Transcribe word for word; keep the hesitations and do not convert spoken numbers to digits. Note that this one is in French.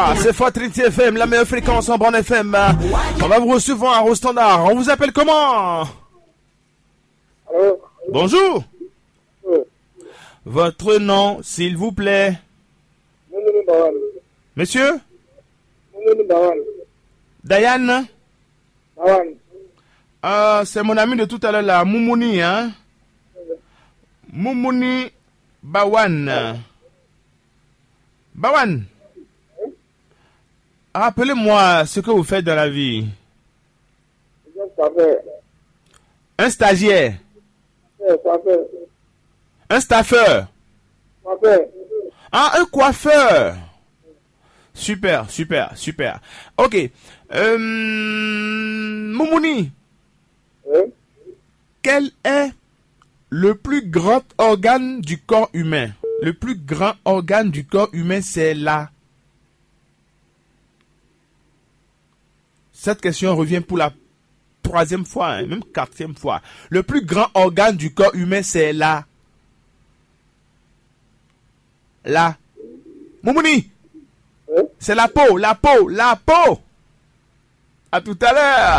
Ah, c'est Fraternité F M, la meilleure fréquence en bande F M. On va vous recevoir au standard. On vous appelle comment? Allô? Bonjour. Oui. Votre nom, s'il vous plaît. Moumouni Bawan. Monsieur? Moumouni Bawan. Diane? Bawan. Ah, c'est mon ami de tout à l'heure là, Moumouni, hein? Moumouni Bawan. Bawan, rappelez-moi ce que vous faites dans la vie. Un stagiaire. Un staffeur. Ah, un coiffeur. Super, super, super. Ok. Euh, Moumouni. Oui. Quel est le plus grand organe du corps humain? Le plus grand organe du corps humain, c'est la... Cette question revient pour la troisième fois, hein, même quatrième fois. Le plus grand organe du corps humain, c'est la... La... Moumouni, Oui. c'est la peau, la peau, la peau. À tout à l'heure.